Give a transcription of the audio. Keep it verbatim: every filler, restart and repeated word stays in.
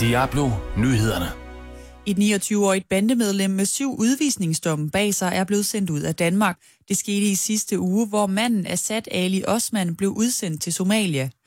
Diablo Nyhederne. Et niogtyve-årigt bandemedlem med syv udvisningsdomme bag sig er blevet sendt ud af Danmark. Det skete i sidste uge, hvor manden Asad Ali Osman blev udsendt til Somalia.